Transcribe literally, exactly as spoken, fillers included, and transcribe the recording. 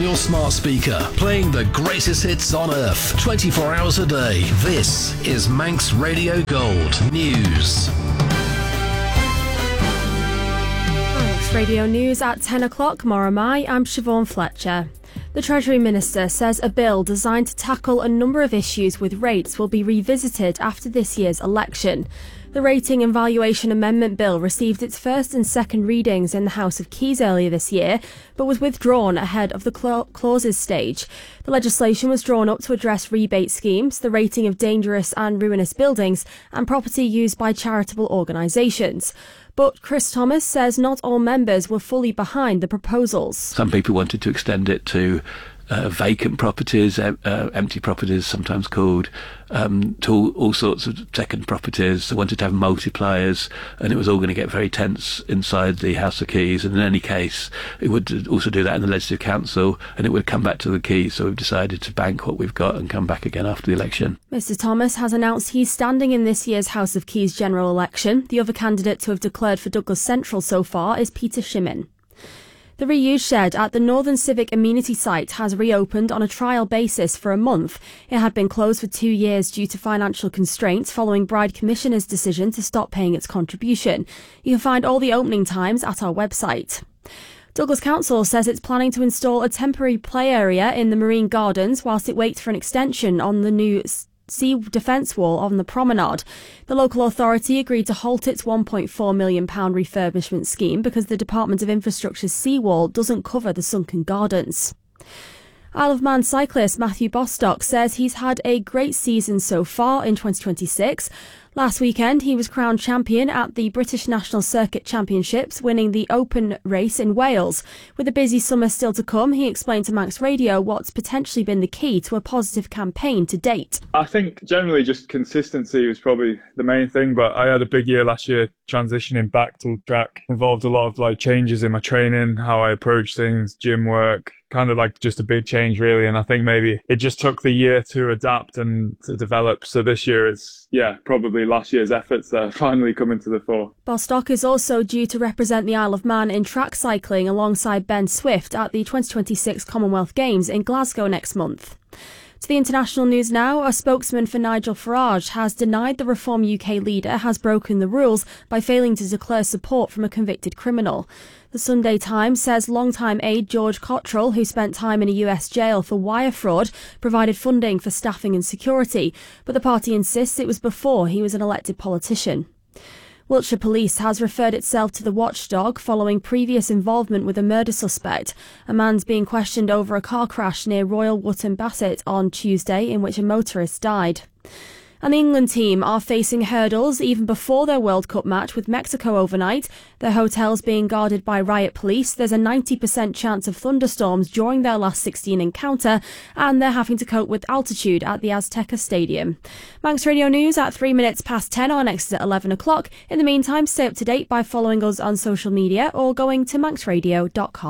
your smart speaker, playing the greatest hits on earth, twenty-four hours a day. This is Manx Radio Gold News. Manx Radio News at ten o'clock. Mora Mai, I'm Siobhan Fletcher. The Treasury Minister says a bill designed to tackle a number of issues with rates will be revisited after this year's election. The Rating and Valuation Amendment Bill received its first and second readings in the House of Keys earlier this year, but was withdrawn ahead of the cla- clauses stage. The legislation was drawn up to address rebate schemes, the rating of dangerous and ruinous buildings, and property used by charitable organisations. But Chris Thomas says not all members were fully behind the proposals. Some people wanted to extend it to uh, vacant properties, uh, uh, empty properties sometimes called, um, to all, all sorts of second properties. They wanted to have multipliers, and it was all going to get very tense inside the House of Keys. And in any case, it would also do that in the Legislative Council, and it would come back to the Keys. So we've decided to bank what we've got and come back again after the election. Mister Thomas has announced he's standing in this year's House of Keys general election. The other candidate to have declared for Douglas Central so far is Peter Shimmin. The reused shed at the Northern Civic Amenity site has reopened on a trial basis for a month. It had been closed for two years due to financial constraints following Bride Commissioner's decision to stop paying its contribution. You can find all the opening times at our website. Douglas Council says it's planning to install a temporary play area in the Marine Gardens whilst it waits for an extension on the new sea defence wall on the promenade. The local authority agreed to halt its one point four million pounds refurbishment scheme because the Department of Infrastructure's seawall doesn't cover the sunken gardens. Isle of Man cyclist Matthew Bostock says he's had a great season so far in twenty twenty-six. Last weekend, he was crowned champion at the British National Circuit Championships, winning the Open race in Wales. With a busy summer still to come, he explained to Manx Radio what's potentially been the key to a positive campaign to date. I think generally just consistency was probably the main thing, but I had a big year last year transitioning back to track. Involved a lot of like changes in my training, how I approach things, gym work, kind of like just a big change really. And I think maybe it just took the year to adapt and to develop. So this year it's, yeah, probably last year's efforts that are finally coming to the fore. Bostock is also due to represent the Isle of Man in track cycling alongside Ben Swift at the twenty twenty-six Commonwealth Games in Glasgow next month. To the international news now, a spokesman for Nigel Farage has denied the Reform U K leader has broken the rules by failing to declare support from a convicted criminal. The Sunday Times says longtime aide George Cottrell, who spent time in a U S jail for wire fraud, provided funding for staffing and security, but the party insists it was before he was an elected politician. Wiltshire Police has referred itself to the watchdog following previous involvement with a murder suspect. A man's being questioned over a car crash near Royal Wootton Bassett on Tuesday in which a motorist died. And the England team are facing hurdles even before their World Cup match with Mexico overnight. Their hotels being guarded by riot police. There's a ninety percent chance of thunderstorms during their last sixteen encounter, and they're having to cope with altitude at the Azteca Stadium. Manx Radio News at three minutes past ten. Our next is at eleven o'clock. In the meantime, stay up to date by following us on social media or going to manx radio dot com.